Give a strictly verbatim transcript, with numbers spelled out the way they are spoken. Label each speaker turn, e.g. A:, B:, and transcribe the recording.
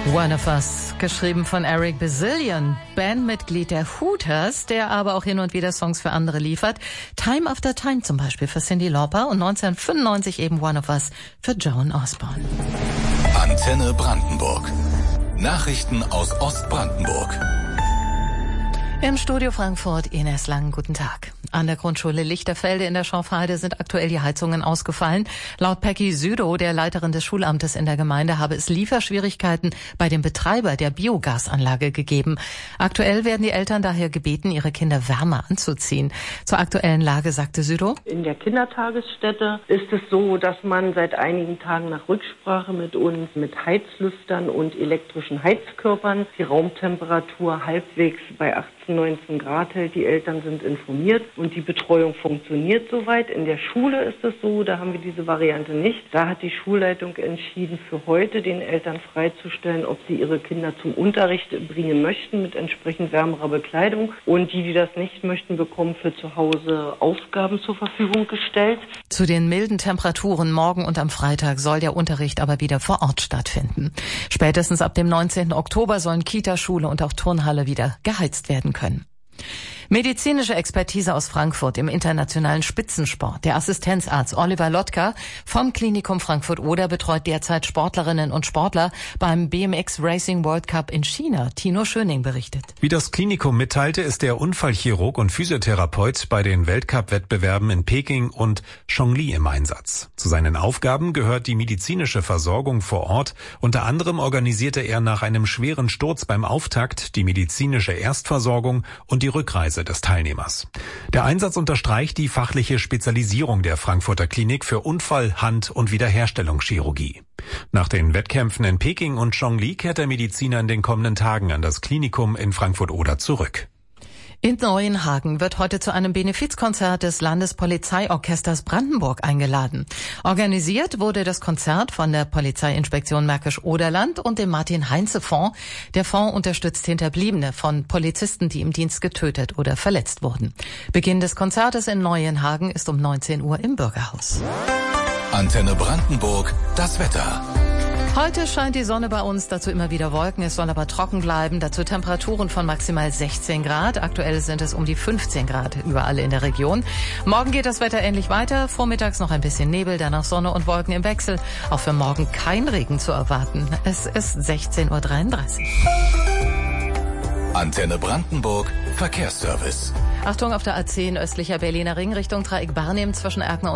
A: One of Us, geschrieben von Eric Bazillion, Bandmitglied der Hooters, der aber auch hin und wieder Songs für andere liefert. Time After Time zum Beispiel für Cyndi Lauper und neunzehnhundertfünfundneunzig eben One of Us für Joan Osborne.
B: Antenne Brandenburg. Nachrichten aus Ostbrandenburg.
A: Im Studio Frankfurt, Ines Lang, guten Tag. An der Grundschule Lichterfelde in der Schorfheide sind aktuell die Heizungen ausgefallen. Laut Peggy Südow, der Leiterin des Schulamtes in der Gemeinde, habe es Lieferschwierigkeiten bei dem Betreiber der Biogasanlage gegeben. Aktuell werden die Eltern daher gebeten, ihre Kinder wärmer anzuziehen. Zur aktuellen Lage sagte Südow:
C: In der Kindertagesstätte ist es so, dass man seit einigen Tagen nach Rücksprache mit uns mit Heizlüftern und elektrischen Heizkörpern die Raumtemperatur halbwegs bei achtzehn, neunzehn Grad hält. Die Eltern sind informiert und die Betreuung funktioniert soweit. In der Schule ist es so, da haben wir diese Variante nicht. Da hat die Schulleitung entschieden, für heute den Eltern freizustellen, ob sie ihre Kinder zum Unterricht bringen möchten mit entsprechend wärmerer Bekleidung. Und die, die das nicht möchten, bekommen für zu Hause Aufgaben zur Verfügung gestellt.
A: Zu den milden Temperaturen morgen und am Freitag soll der Unterricht aber wieder vor Ort stattfinden. Spätestens ab dem neunzehnten Oktober sollen Kita, Schule und auch Turnhalle wieder geheizt werden können. Medizinische Expertise aus Frankfurt im internationalen Spitzensport. Der Assistenzarzt Oliver Lotka vom Klinikum Frankfurt-Oder betreut derzeit Sportlerinnen und Sportler beim B M X Racing World Cup in China. Tino Schöning berichtet.
D: Wie das Klinikum mitteilte, ist der Unfallchirurg und Physiotherapeut bei den Weltcup-Wettbewerben in Peking und Chongli im Einsatz. Zu seinen Aufgaben gehört die medizinische Versorgung vor Ort. Unter anderem organisierte er nach einem schweren Sturz beim Auftakt die medizinische Erstversorgung und die Rückreise des Teilnehmers. Der Einsatz unterstreicht die fachliche Spezialisierung der Frankfurter Klinik für Unfall-, Hand- und Wiederherstellungschirurgie. Nach den Wettkämpfen in Peking und Chongli kehrt der Mediziner in den kommenden Tagen an das Klinikum in Frankfurt-Oder zurück.
A: In Neuenhagen wird heute zu einem Benefizkonzert des Landespolizeiorchesters Brandenburg eingeladen. Organisiert wurde das Konzert von der Polizeiinspektion Märkisch-Oderland und dem Martin-Heinze-Fonds. Der Fonds unterstützt Hinterbliebene von Polizisten, die im Dienst getötet oder verletzt wurden. Beginn des Konzertes in Neuenhagen ist um neunzehn Uhr im Bürgerhaus.
B: Antenne Brandenburg, das Wetter.
A: Heute scheint die Sonne bei uns, dazu immer wieder Wolken, es soll aber trocken bleiben, dazu Temperaturen von maximal sechzehn Grad, aktuell sind es um die fünfzehn Grad überall in der Region. Morgen geht das Wetter ähnlich weiter, vormittags noch ein bisschen Nebel, danach Sonne und Wolken im Wechsel, auch für morgen kein Regen zu erwarten. Es ist sechzehn Uhr dreiunddreißig.
B: Antenne Brandenburg, Verkehrsservice.
A: Achtung auf der A zehn östlicher Berliner Ring Richtung Dreieck Barnim zwischen Erkner und